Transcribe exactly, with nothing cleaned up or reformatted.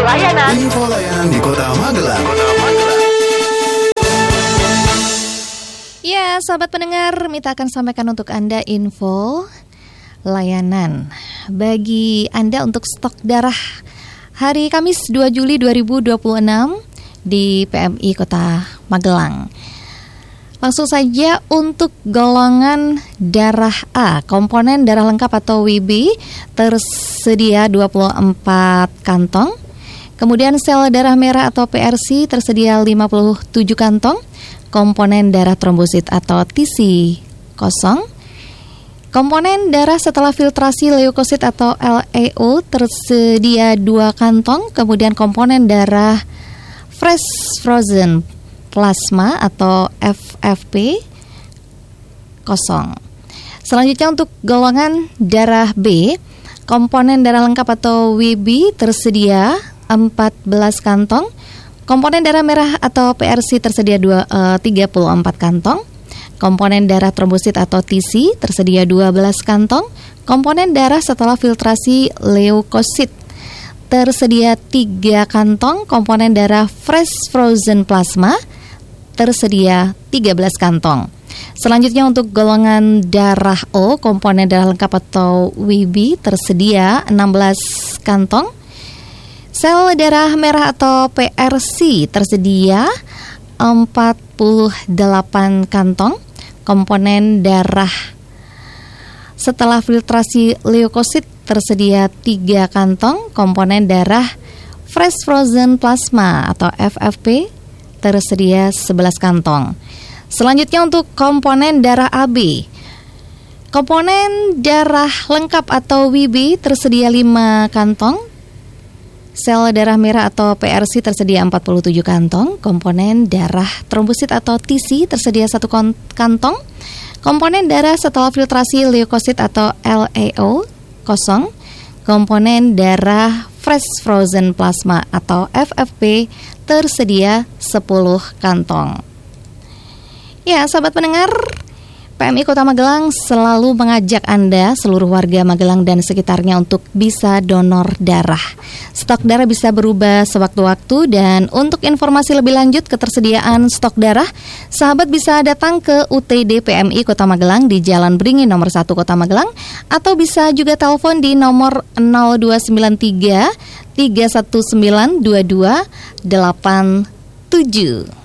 layanan. Info layanan di Kota Magelang. Ya, sahabat pendengar, Mita akan sampaikan untuk Anda info layanan bagi Anda untuk stok darah hari Kamis dua Juli dua ribu dua puluh enam di P M I Kota Magelang. Langsung saja untuk golongan darah A, komponen darah lengkap atau W B tersedia dua puluh empat kantong. Kemudian sel darah merah atau P R C tersedia lima puluh tujuh kantong. Komponen darah trombosit atau T C kosong. Komponen darah setelah filtrasi leukosit atau L E O tersedia dua kantong. Kemudian komponen darah fresh frozen plasma atau F F P kosong. Selanjutnya untuk golongan darah B, komponen darah lengkap atau W B tersedia empat belas kantong. Komponen darah merah atau P R C tersedia dua, uh, tiga puluh empat kantong. Komponen darah trombosit atau T C tersedia dua belas kantong. Komponen darah setelah filtrasi leukosit tersedia tiga kantong. Komponen darah fresh frozen plasma tersedia tiga belas kantong. Selanjutnya untuk golongan darah O, komponen darah lengkap atau W B tersedia enam belas kantong. Sel darah merah atau P R C tersedia empat puluh delapan kantong. Komponen darah setelah filtrasi leukosit tersedia tiga kantong. Komponen darah fresh frozen plasma atau F F P tersedia sebelas kantong. Selanjutnya untuk komponen darah A B, komponen darah lengkap atau W B tersedia lima kantong. Sel darah merah atau P R C tersedia empat puluh tujuh kantong. Komponen darah trombosit atau T C tersedia satu kantong. Komponen darah setelah filtrasi leukosit atau L E O kosong. Komponen darah fresh frozen plasma atau F F P tersedia sepuluh kantong. Ya, sahabat pendengar, P M I Kota Magelang selalu mengajak Anda, seluruh warga Magelang dan sekitarnya untuk bisa donor darah. Stok darah bisa berubah sewaktu-waktu dan untuk informasi lebih lanjut ketersediaan stok darah, sahabat bisa datang ke U T D P M I Kota Magelang di Jalan Beringin nomor satu Kota Magelang atau bisa juga telepon di nomor nol dua sembilan tiga tiga satu sembilan dua dua delapan tujuh.